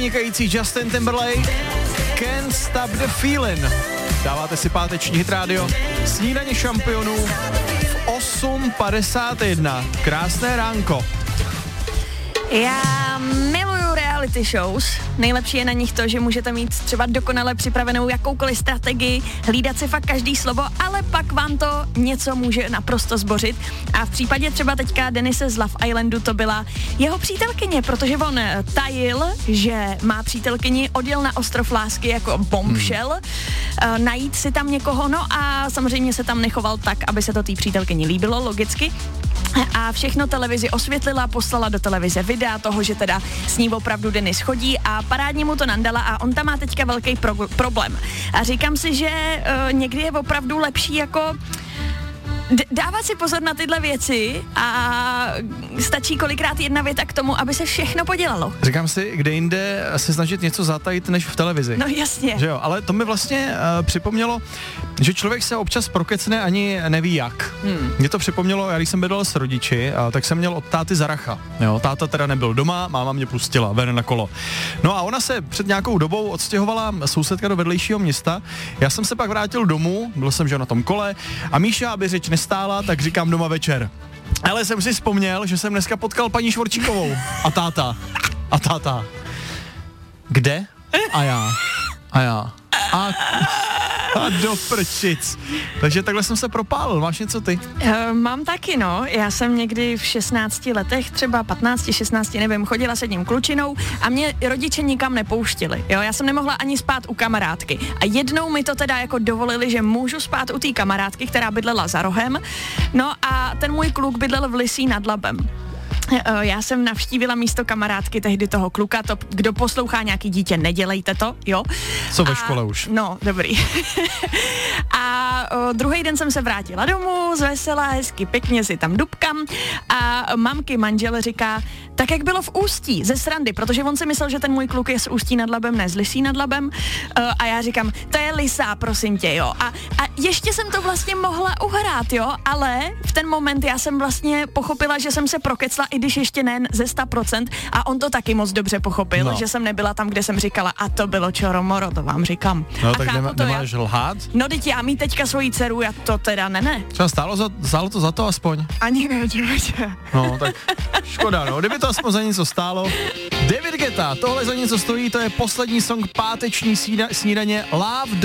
vynikající Justin Timberlake, Can't Stop the Feeling. Dáváte si páteční Hit Radio, snídaně šampionů v 8:51. Krásné ránko. Já miluju reality shows. Nejlepší je na nich to, že můžete mít třeba dokonale připravenou jakoukoliv strategii, hlídat si fakt každý slovo, ale pak vám to něco může naprosto zbořit. A v případě třeba teďka Denise z Love Islandu to byla jeho přítelkyně, protože on tajil, že má přítelkyni, odjel na ostrov lásky jako bombshell, najít si tam někoho, no a samozřejmě se tam nechoval tak, aby se to té přítelkyni líbilo, logicky. A všechno televizi osvětlila, poslala do televize videa toho, že teda s ní opravdu Denis chodí a parádně mu to nandala a on tam má teďka velký problém. A říkám si, že někdy je opravdu lepší jako dávat si pozor na tyhle věci a stačí kolikrát jedna věta k tomu, aby se všechno podělalo. Říkám si, kde jinde se snažit něco zatajit, než v televizi. No jasně. Že jo, ale to mi vlastně připomnělo, že člověk se občas prokecne ani neví jak. Mě to připomnělo, já když jsem bydlel s rodiči, tak jsem měl od táty Zaracha. Jo, táta teda nebyl doma, máma mě pustila ven na kolo. No a ona se před nějakou dobou odstěhovala sousedka do vedlejšího města. Já jsem se pak vrátil domů, byl jsem že na tom kole a Míša, aby řeč nestála, tak říkám doma večer. Ale jsem si vzpomněl, že jsem dneska potkal paní Švorčíkovou a táta. Kde? A já. A do prčic. Takže takhle jsem se propálil. Máš něco ty? Mám taky, no. Já jsem někdy v 16 letech, třeba 15, 16, nevím, chodila s jedním klučinou a mě rodiče nikam nepouštili. Jo, já jsem nemohla ani spát u kamarádky. A jednou mi to teda jako dovolili, že můžu spát u té kamarádky, která bydlela za rohem. No a ten můj kluk bydlel v Lysí nad Labem. Já jsem navštívila místo kamarádky tehdy toho kluka, to, kdo poslouchá nějaký dítě, nedělejte to, jo. Co ve škole už. No, dobrý. A druhý den jsem se vrátila domů, zvesela, hezky, pěkně si tam dubkam a mamky manžel říká, tak jak bylo v Ústí, ze srandy, protože on si myslel, že ten můj kluk je z Ústí nad Labem, ne z Lysí nad Labem a já říkám, to je Lysá, prosím tě, jo. A ještě jsem to vlastně mohla uhrát, jo, ale v ten moment já jsem vlastně pochopila, že jsem se prokecla, i když ještě ne ze 100% a on to taky moc dobře pochopil, že jsem nebyla tam, kde jsem říkala a to bylo čoromoro, to vám říkám. No a tak nemáš lhát? No teď já mít teďka svoji dceru, já to teda ne. Třeba stálo to za to aspoň? Ani ne, člověče. No tak škoda, no, kdyby to aspoň za něco stálo. David Guetta, tohle za něco stojí, to je poslední song páteční snídaně Love